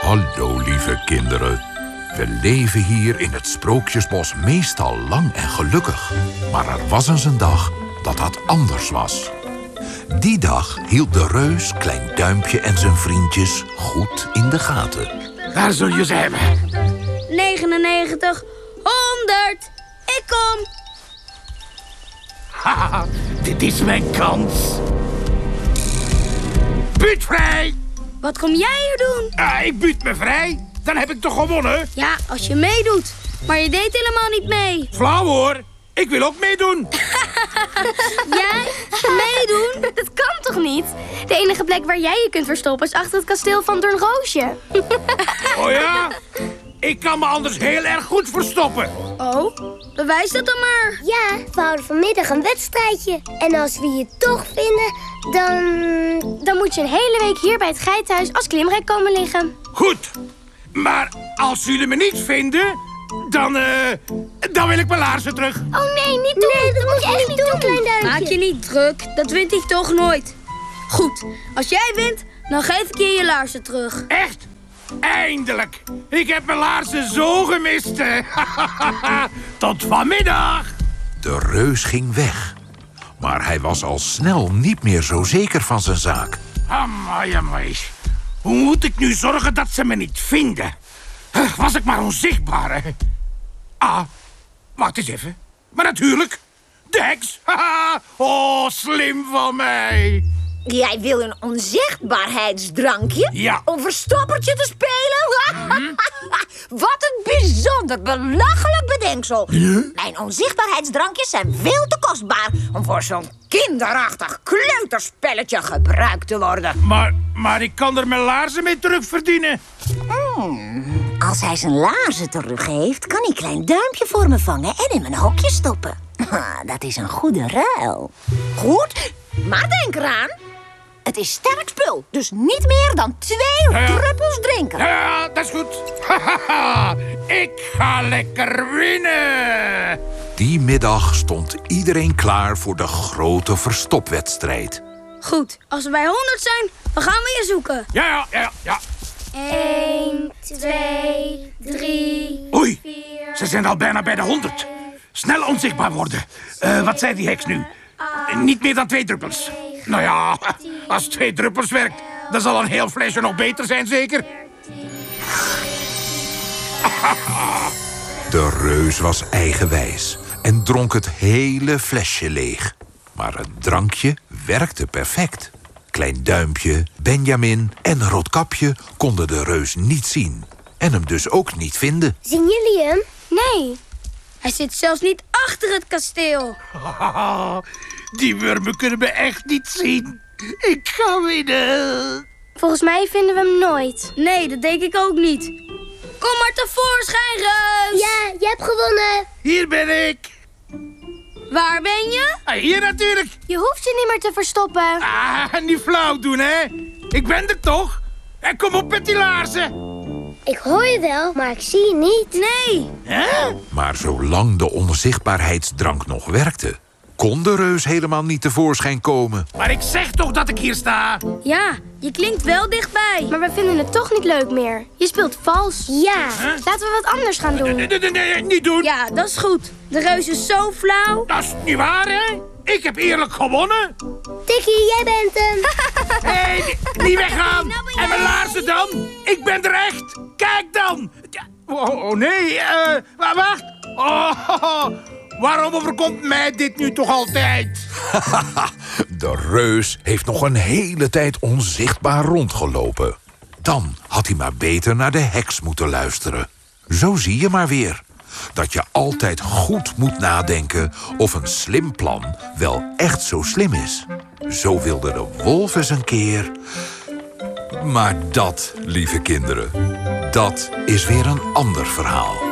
Hallo, lieve kinderen. We leven hier in het Sprookjesbos meestal lang en gelukkig. Maar er was eens een dag dat anders was. Die dag hield de reus Klein Duimpje en zijn vriendjes goed in de gaten. Daar zul je ze hebben. 99, 100. Ik kom. Haha, dit is mijn kans. Buurt vrij! Wat kom jij hier doen? Ik buurt me vrij. Dan heb ik toch gewonnen? Ja, als je meedoet. Maar je deed helemaal niet mee. Flauw hoor. Ik wil ook meedoen. Jij? Meedoen? Dat kan toch niet? De enige plek waar jij je kunt verstoppen is achter het kasteel van Doornroosje. Oh ja? Ik kan me anders heel erg goed verstoppen. Oh, bewijs dat dan maar. Ja, we houden vanmiddag een wedstrijdje. En als we je toch vinden, Dan moet je een hele week hier bij het geitenhuis als klimrek komen liggen. Goed. Maar als jullie me niet vinden, dan wil ik mijn laarzen terug. Oh nee, niet doen. Nee, dat moet je echt niet doen, Klein Duimpje. Maak je niet druk, dat wint ik toch nooit. Goed, als jij wint, dan geef ik je laarzen terug. Echt? Eindelijk. Ik heb mijn laarzen zo gemist. Tot vanmiddag. De reus ging weg. Maar hij was al snel niet meer zo zeker van zijn zaak. Amai. Hoe moet ik nu zorgen dat ze me niet vinden? Was ik maar onzichtbaar, hè? Wacht eens even. Maar natuurlijk, de heks. Oh, slim van mij. Jij wil een onzichtbaarheidsdrankje? Ja. Om verstoppertje te spelen? Wat een bijzonder belachelijk bedenksel. Mijn onzichtbaarheidsdrankjes zijn veel te kostbaar om voor zo'n kinderachtig kleuterspelletje gebruikt te worden. Maar ik kan er mijn laarzen mee terugverdienen. Als hij zijn laarzen terug heeft, kan hij Klein Duimpje voor me vangen en in mijn hokje stoppen. Dat is een goede ruil. Goed, maar denk eraan. Het is sterk spul, dus niet meer dan 2 druppels drinken. Ja, dat is goed. Ik ga lekker winnen. Die middag stond iedereen klaar voor de grote verstopwedstrijd. Goed, als we bij 100 zijn, dan gaan we je zoeken. Ja. 1, 2, 3, Oei, 4... ze zijn al bijna bij de 100. Snel onzichtbaar worden. Wat zei die heks nu? Niet meer dan 2 druppels. Nou ja, als 2 druppels werkt, dan zal een heel flesje nog beter zijn, zeker? De reus was eigenwijs en dronk het hele flesje leeg. Maar het drankje werkte perfect. Klein Duimpje, Benjamin en Roodkapje konden de reus niet zien. En hem dus ook niet vinden. Zien jullie hem? Nee, hij zit zelfs niet achter het kasteel. Die wurmen kunnen me echt niet zien. Ik ga winnen. Volgens mij vinden we hem nooit. Nee, dat denk ik ook niet. Kom maar tevoorschijn, reus! Ja, je hebt gewonnen. Hier ben ik. Waar ben je? Hier natuurlijk. Je hoeft je niet meer te verstoppen. Niet flauw doen, hè. Ik ben er toch. En kom op met die laarzen. Ik hoor je wel, maar ik zie je niet. Nee. Hè? Maar zolang de onzichtbaarheidsdrank nog werkte, kon de reus helemaal niet tevoorschijn komen. Maar ik zeg toch dat ik hier sta. Ja, je klinkt wel dichtbij. Maar we vinden het toch niet leuk meer. Je speelt vals. Ja. Laten we wat anders gaan doen. Nee, niet doen. Ja, dat is goed. De reus is zo flauw. Dat is niet waar, hè? Ik heb eerlijk gewonnen. Tikkie, jij bent hem. Hé, niet weggaan. En mijn laarzen dan? Ik ben er echt. Kijk dan. Oh nee, wacht. Waarom overkomt mij dit nu toch altijd? De reus heeft nog een hele tijd onzichtbaar rondgelopen. Dan had hij maar beter naar de heks moeten luisteren. Zo zie je maar weer dat je altijd goed moet nadenken of een slim plan wel echt zo slim is. Zo wilde de wolf eens een keer. Maar dat, lieve kinderen, dat is weer een ander verhaal.